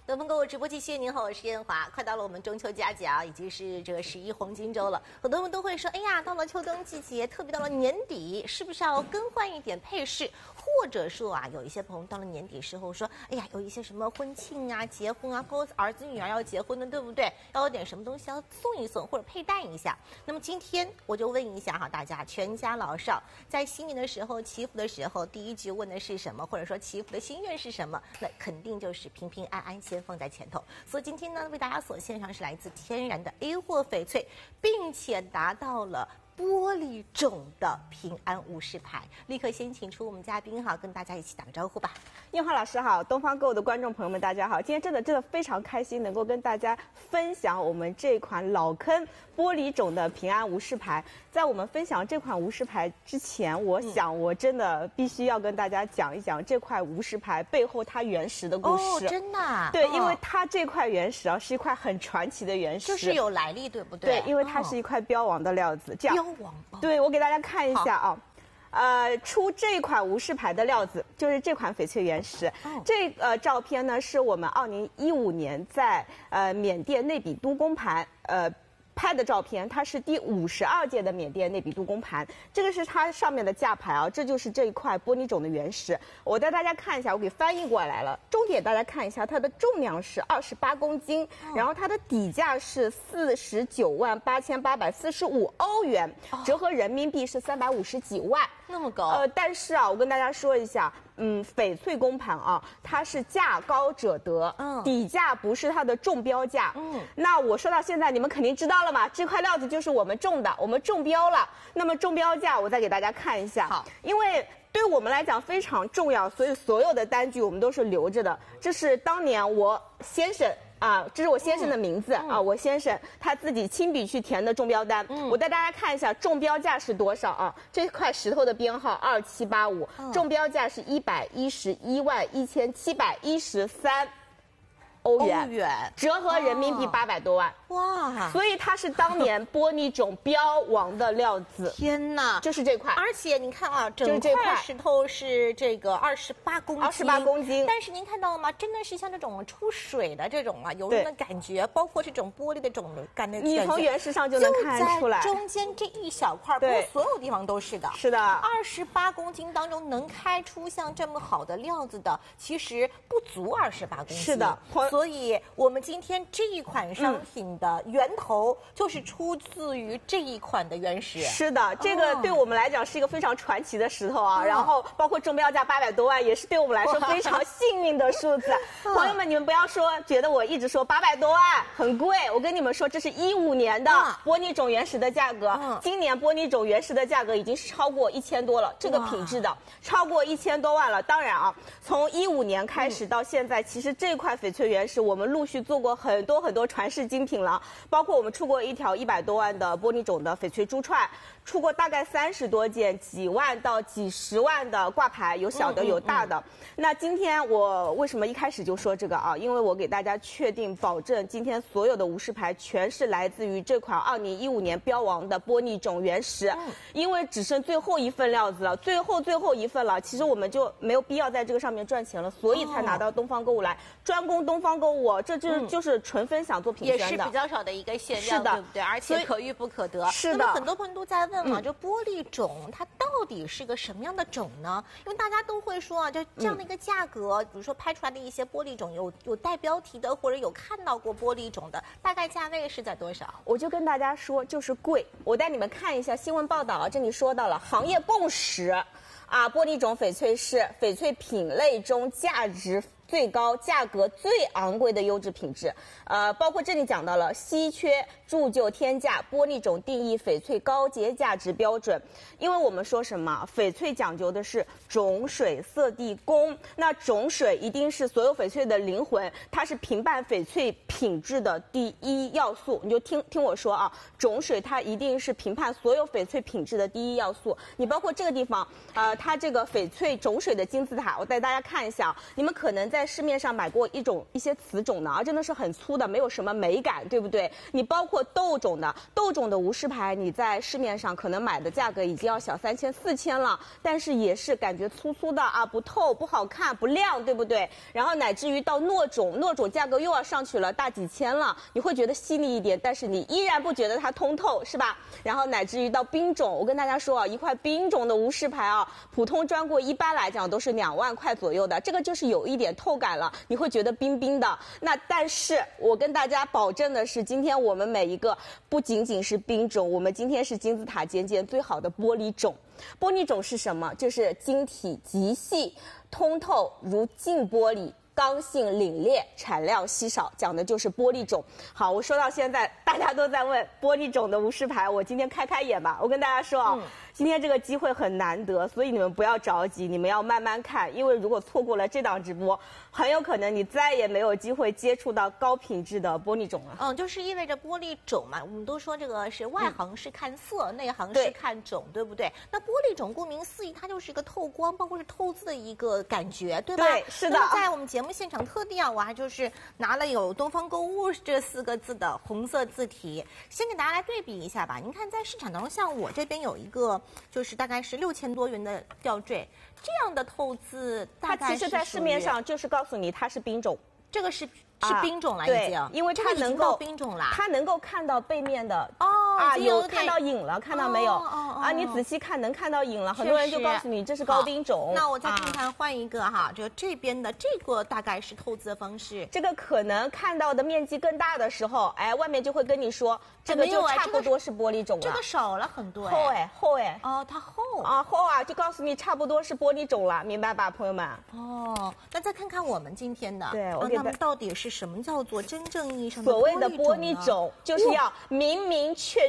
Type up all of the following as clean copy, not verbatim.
得分购物直播继续，您好，我是燕华。快到了我们中秋佳节啊，已经是这个11黄金周了。很多人都会说，哎呀，到了秋冬季节，特别到了年底，是不是要更换一点配饰？或者说啊，有一些朋友到了年底时候说，哎呀，有一些什么婚庆啊、结婚啊，包括儿子女儿要结婚的，对不对？要有点什么东西要送一送或者佩戴一下。那么今天我就问一下哈，大家全家老少在新年的时候祈福的时候，第一句问的是什么？或者说祈福的心愿是什么？那肯定就是平平安安先放在前头。所以今天呢，为大家所献上是来自天然的 A 货翡翠，并且达到了玻璃种的平安无事牌。立刻先请出我们嘉宾哈，跟大家一起打个招呼吧。 燕华老师好，东方购物的观众朋友们大家好，今天真的非常开心，能够跟大家分享我们这款老坑玻璃种的平安无事牌。在我们分享这款无事牌之前，我想我真的必须要跟大家讲一讲这块无事牌背后它原石的故事。 哦，真的啊？ 对，因为它这块原石啊是一块很传奇的原石， 就是有来历，对不对？ 对，因为它是一块标王的料子。这样， 标王。 对，我给大家看一下啊。出这款无事牌的料子就是这款翡翠原石。这照片呢是我们2015年在缅甸内比都公盘拍的照片，它是第52届的缅甸内比都公盘，这个是它上面的架牌啊，这就是这一块玻璃种的原石。我带大家看一下，我给翻译过来了。重点大家看一下，它的重量是28公斤，然后它的底价是498845欧元，折合人民币是350几万， 那么高。 但是啊，我跟大家说一下。翡翠公盘啊，它是价高者得，底价不是它的中标价。那我说到现在，你们肯定知道了嘛，这块料子就是我们种的，我们中标了。那么中标价，我再给大家看一下。好，因为对我们来讲非常重要，所以所有的单据我们都是留着的。这是当年我先生。这是我先生的名字啊，我先生他自己亲笔去填的中标单。我带大家看一下中标价是多少啊？这块石头的编号2785，中标价是1111713欧元，折合人民币800多万。哇！所以它是当年玻璃种标王的料子。 天哪， 就是这块。 而且您看啊，整块石头是这个28公斤 ，28公斤。 但是您看到了吗？真的是像这种出水的这种啊，油润的感觉，包括这种玻璃的种感的， 你从原石上就能看出来。 中间这一小块，不是所有地方都是的。 是的。 28公斤当中能开出像这么好的料子的，其实不足28公斤。 是的。 所以我们今天这一款商品的源头就是出自于这一款的原石。 是的，这个对我们来讲是一个非常传奇的石头啊。然后包括中标价800多万，也是对我们来说非常幸运的数字。朋友们，你们不要说觉得我一直说800多万很贵，我跟你们说，这是15年的玻璃种原石的价格。今年玻璃种原石的价格已经是超过1000多了，这个品质的超过1000多万了。当然啊，从15年开始到现在，其实这块翡翠原石我们陆续做过很多传世精品了，包括我们出过一条100多万的玻璃种的翡翠珠串，出过大概30多件，几万到几十万的挂牌，有小的有大的。那今天我为什么一开始就说这个啊？因为我给大家确定保证，今天所有的无事牌全是来自于这款2015年标王的玻璃种原石，因为只剩最后一份料子了，最后一份了，其实我们就没有必要在这个上面赚钱了，所以才拿到东方购物来，专攻东方购物，这就是纯分享做品宣的， 也是比较少的一个限量，对不对？而且可遇不可得。 是的。 那么很多朋友都在问嘛，这玻璃种它到底是个什么样的种呢？因为大家都会说啊，就这样的一个价格，比如说拍出来的一些玻璃种有带标题的，或者有看到过玻璃种的，大概价位是在多少？ 我就跟大家说，就是贵。我带你们看一下新闻报道，这里说到了行业共识啊，玻璃种翡翠是翡翠品类中价值最高、价格最昂贵的优质品质，包括这里讲到了稀缺、铸就、天价，玻璃种定义翡翠高阶价值标准。因为我们说什么，翡翠讲究的是种水、色地、工，那种水一定是所有翡翠的灵魂，它是评判翡翠品质的第一要素。你就听我说啊，种水它一定是评判所有翡翠品质的第一要素。你包括这个地方， 它这个翡翠种水的金字塔，我带大家看一下。你们可能在市面上买过一些瓷种的啊，真的是很粗的，没有什么美感，对不对？你包括豆种的无饰牌，你在市面上可能买的价格已经要小3000、4000了，但是也是感觉粗粗的啊，不透、不好看、不亮，对不对？然后乃至于到糯种价格又要上去了，大几千了，你会觉得细腻一点，但是你依然不觉得它通透，是吧？然后乃至于到冰种，我跟大家说啊，一块冰种的无饰牌啊，普通专柜一般来讲都是2万块左右的，这个就是有一点透感了，你会觉得冰冰的。那但是我跟大家保证的是，今天我们每一个不仅仅是冰种，我们今天是金字塔尖尖最好的玻璃种。玻璃种是什么？就是晶体极细，通透如镜玻璃。刚性凛冽，产量稀少，讲的就是玻璃种。好，我说到现在，大家都在问玻璃种的无饰牌，我今天开眼吧。我跟大家说啊，今天这个机会很难得，所以你们不要着急，你们要慢慢看，因为如果错过了这档直播，很有可能你再也没有机会接触到高品质的玻璃种了。 就是意味着玻璃种嘛，我们都说这个是外行是看色，内行是看种，对不对？那玻璃种顾名思义，它就是一个透光，包括是透字的一个感觉，对吧？ 对，是的。 在我们节目现场特地啊，我还就是拿了有东方购物这4个字的红色字体，先给大家来对比一下吧。您看在市场当中，像我这边有一个就是大概是6000多元的吊坠，这样的透字大概是它其实在市面上就是告诉你它是冰种， 这个是冰种了，已经， 因为它能够冰种啦， 它能够看到背面的有看到影了，看到没有？你仔细看能看到影了，很多人就告诉你这是高冰种。 那我再看看换一个哈，这边的这个大概是透字的方式， 这个可能看到的面积更大的时候，外面就会跟你说这个就差不多是玻璃种了。 这个少了很多厚它厚厚啊，就告诉你差不多是玻璃种了，明白吧，朋友们？ 那再看看我们今天的， 对， 那么到底是什么叫做真正意义上的所谓的玻璃种？就是要明明确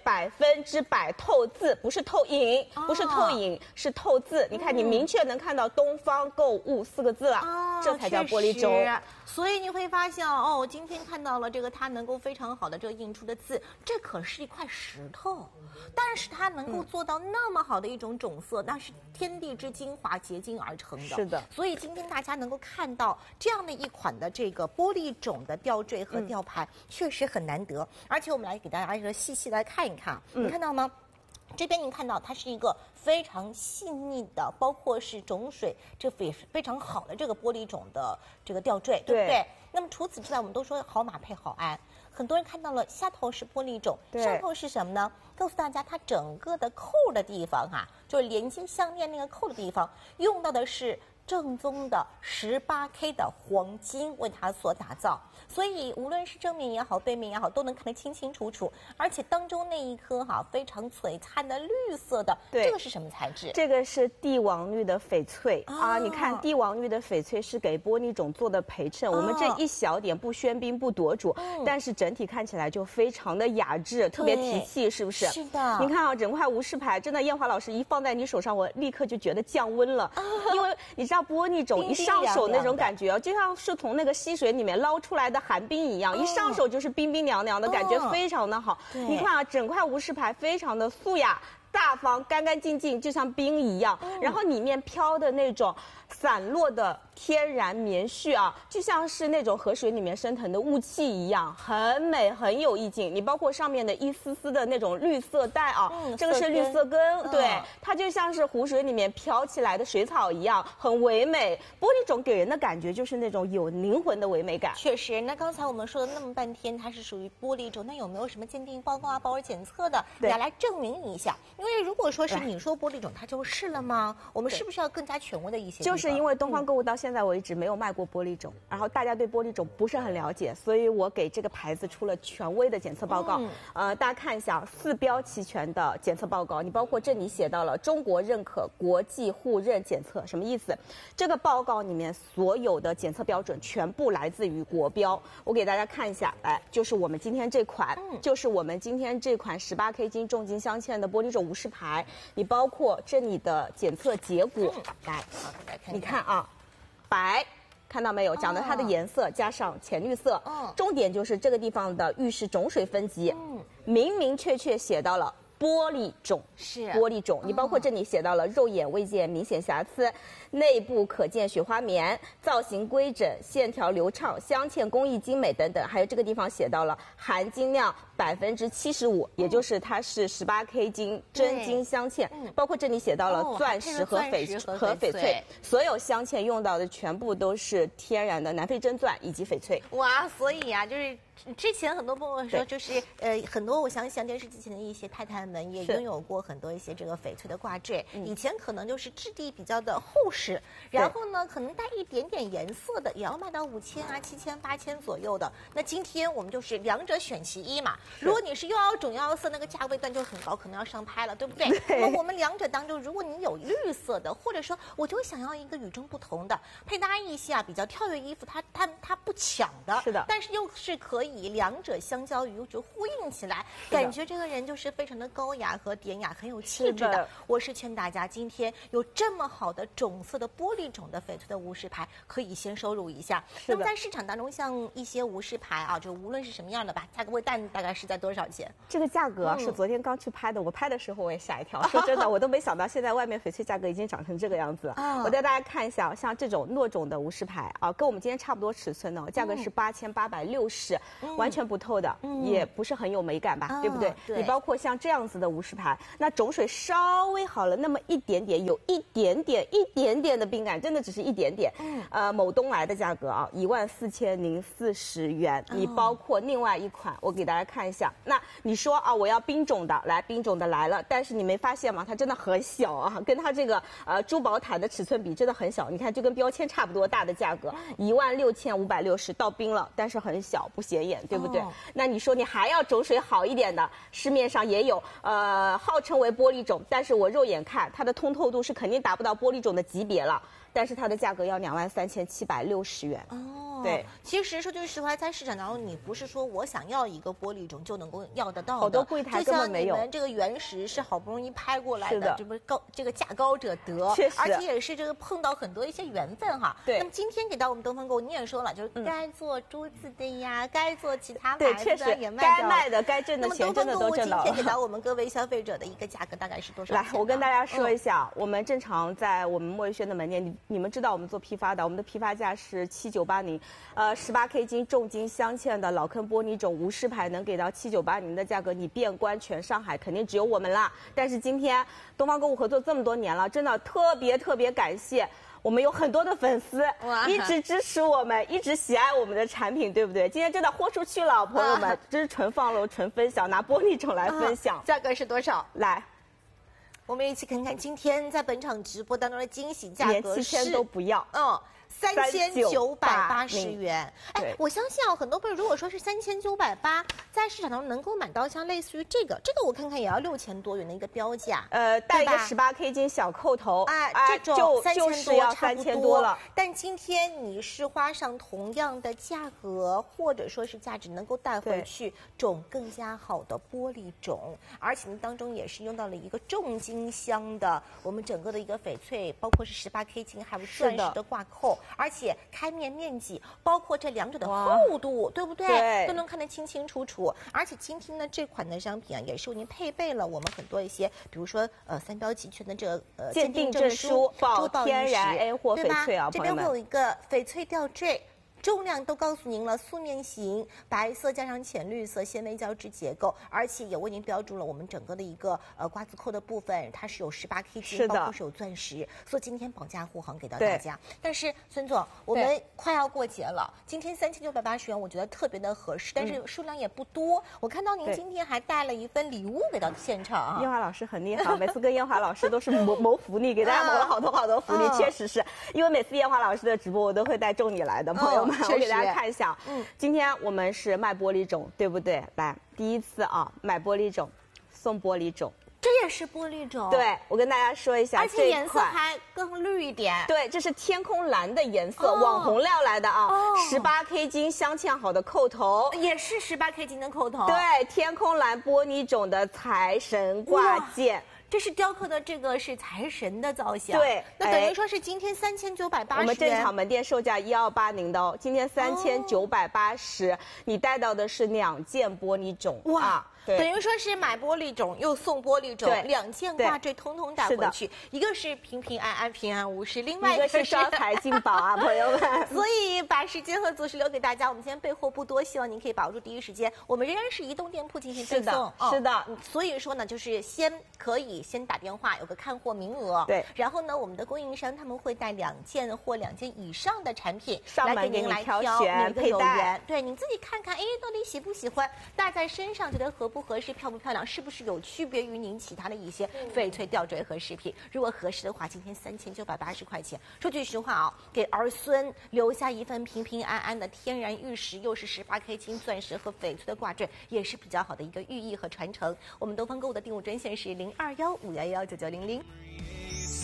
100%透字，不是透影，不是透影，是透字。你看，你明确能看到东方购物4个字了，这才叫玻璃种。 所以你会发现今天看到了这个它能够非常好的这个印出的字，这可是一块石头，但是它能够做到那么好的一种种色，那是天地之精华结晶而成的。 是的， 所以今天大家能够看到这样的一款的这个玻璃种的吊坠和吊牌，确实很难得。而且我们来给大家一个细细来看一看，你看到吗？这边您看到它是一个非常细腻的，包括是种水，这非常好的这个玻璃种的这个吊坠，对不对？那么除此之外，我们都说好马配好鞍，很多人看到了下头是玻璃种，上头是什么呢？告诉大家，它整个的扣的地方就是连接项链那个扣的地方，用到的是正宗的18K 的黄金为它所打造，所以无论是正面也好，背面也好，都能看得清清楚楚。而且当中那一颗非常璀璨的绿色的，这个是什么材质？ 这个是帝王绿的翡翠你看帝王绿的翡翠是给玻璃种做的陪衬，我们这一小点不喧宾不夺主，但是整体看起来就非常的雅致，特别提气，是不是？ 是的。 你看整块无饰牌，真的燕华老师一放在你手上，我立刻就觉得降温了，因为你知道玻璃种一上手那种感觉就像是从那个溪水里面捞出来的寒冰一样，一上手就是冰冰凉凉的感觉，非常的好。你看整块无饰牌非常的素雅大方，干干净净，就像冰一样。然后里面飘的那种散落的天然棉絮就像是那种河水里面升腾的雾气一样，很美，很有意境。你包括上面的一丝丝的那种绿色带这个是绿色根，对，它就像是湖水里面飘起来的水草一样，很唯美。玻璃种给人的感觉就是那种有灵魂的唯美感。 确实，那刚才我们说了那么半天，它是属于玻璃种，那有没有什么鉴定报告保尔检测的来证明一下？因为如果说是你说玻璃种，它就是了吗？我们是不是要更加权威的一些？ 就是因为东方购物到现在为止没有卖过玻璃种，然后大家对玻璃种不是很了解，所以我给这个牌子出了权威的检测报告。大家看一下4标齐全的检测报告，你包括这里写到了中国认可国际互认检测，什么意思？这个报告里面所有的检测标准全部来自于国标。我给大家看一下，就是我们今天这款，就是我们今天这款18K 金重金镶嵌的玻璃种无饰牌，你包括这里的检测结果，来你看白，看到没有？讲的它的颜色加上浅绿色，重点就是这个地方的玉石种水分级，明明确确写到了玻玻璃种， 是玻璃种。你包括这里写到了肉眼未见明显瑕疵，内部可见雪花棉，造型规整，线条流畅，镶嵌工艺精美等等。还有这个地方写到了含金量75%，也就是它是18K 金真金镶嵌。包括这里写到了钻石和翡翠，所有镶嵌用到的全部都是天然的南非真钻以及翡翠。 哇，所以啊，就是之前很多朋友说，就是很多我相信电视机前的一些太太们也拥有过很多一些这个翡翠的挂坠，以前可能就是质地比较的厚实，然后呢可能带一点点颜色的，也要卖到5000啊、7000、8000左右的。那今天我们就是两者选其一嘛。如果你是又要种又要色，那个价位段就很高，可能要上拍了，对不对？那么我们两者当中，如果你有绿色的，或者说我就想要一个与众不同的，配搭一些比较跳跃衣服，它不抢的， 是的， 但是又是可以两者相交于就呼应起来，感觉这个人就是非常的高雅和典雅，很有气质的。我是劝大家，今天有这么好的种色的玻璃种的翡翠的无饰牌，可以先收入一下。那么在市场当中，像一些无饰牌啊，就无论是什么样的吧，价格位大概是在多少钱？ 这个价格是昨天刚去拍的，我拍的时候我也吓一跳。说真的，我都没想到现在外面翡翠价格已经涨成这个样子。我带大家看一下，像这种糯种的无饰牌啊，跟我们今天差不多尺寸呢，价格是8860，完全不透的，也不是很有美感吧，对不对？你包括像这样子的无饰牌，那种水稍微好了那么一点点，有一点点的冰感，真的只是一点点。某东来的价格啊，14040元。你包括另外一款，我给大家看一下。那你说啊，我要冰种的，来冰种的来了，但是你没发现吗？它真的很小啊，跟它这个珠宝毯的尺寸比，真的很小。你看，就跟标签差不多大的价格，16560到冰了，但是很小，不显眼，对不对？那你说你还要种水好一点的，市面上也有，号称为玻璃种，但是我肉眼看它的通透度是肯定达不到玻璃种的级别了。但是它的价格要23760元。对， 其实说句实话，在市场当中，你不是说我想要一个玻璃种就能够要得到的， 好多柜台根本没有。 就像你们这个原石是好不容易拍过来的，这不这个价高者得， 确实， 而且也是这个碰到很多一些缘分哈。 对。 那么今天给到我们东方购物，你也说了，就是该做珠子的呀，该做其他牌子的也卖掉， 该卖的、该挣的钱真的都挣到了。 今天给到我们各位消费者的一个价格大概是多少？ 来，我跟大家说一下，我们正常在我们莫瑞轩的门店，你们知道我们做批发的，我们的批发价是7980，18K 金重金镶嵌的老坑玻璃种无饰牌能给到7980的价格，你遍观全上海肯定只有我们啦。但是今天东方购物合作这么多年了，真的特别感谢。我们有很多的粉丝一直支持我们，一直喜爱我们的产品，对不对？今天真的豁出去了，朋友们，这是纯放楼、纯分享，拿玻璃种来分享。 价格是多少？ 来， 我们一起看看今天在本场直播当中的惊喜价格是连7000都不要。 3980元。哎，我相信啊，很多朋友如果说是3980，在市场当中能够买到像类似于这个我看看也要6000多元的一个标价。 带一个18K 金小扣头， 哎，这种就是要3000多了。 但今天你是花上同样的价格，或者说是价值，能够带回去种更加好的玻璃种，而且当中也是用到了一个重金镶的我们整个的一个翡翠，包括是18K 金还有钻石的挂扣。而且开面积，包括这两者的厚度，对不对？ 对， 都能看得清清楚楚。而且今天呢，这款的商品啊，也是为您配备了我们很多一些，比如说3标齐全的这个鉴定证书，保天然 A 货翡翠啊， 这边会有一个翡翠吊坠。重量都告诉您了，素面型，白色加上浅绿色纤维胶质结构，而且也为您标注了我们整个的一个瓜子扣的部分，它是有18K 金，包括是有钻石，所以今天保价护航给到大家。但是孙总，我们快要过节了，今天3980元，我觉得特别的合适，但是数量也不多。我看到您今天还带了一份礼物给到现场啊。 燕华老师很厉害，每次跟燕华老师都是谋福利，给大家谋了好多福利，确实是因为每次燕华老师的直播，我都会带中礼来的，朋友们。我给大家看一下，今天我们是卖玻璃种，对不对？来，第一次啊，买玻璃种，送玻璃种， 这也是玻璃种。 对，我跟大家说一下， 而且颜色还更绿一点。 对，这是天空蓝的颜色，网红料来的啊，18K 金镶嵌好的扣头， 也是18K 金的扣头。 对，天空蓝玻璃种的财神挂件。 这是雕刻的这个是财神的造型， 对那等于说是今天3980元， 我们正常门店售价1280的哦，今天3980，你带到的是2件玻璃种， 哇。 对， 等于说是买玻璃种又送玻璃种，2件挂坠通通带回去，一个是平平安安、平安无事，另外一个是招财进宝啊，朋友们。 所以把时间和组织留给大家，我们今天备货不多，希望您可以把握住第一时间。我们仍然是移动店铺进行配送， 是的。 所以说呢，就是可以先打电话，有个看货名额， 对。 然后呢，我们的供应商他们会带2件或2件以上的产品上门给您来挑选哪个有缘，对，你自己看看，哎，到底喜不喜欢，戴在身上觉得合不合适，漂不漂亮。是不是有区别于您其他的一些翡翠吊坠和饰品？如果合适的话，今天3980块钱。说句实话啊，给儿孙留下一份平平安安的天然玉石，又是18K 金钻石和翡翠的挂坠，也是比较好的一个寓意和传承。我们东方购物的订物专线是0215119900。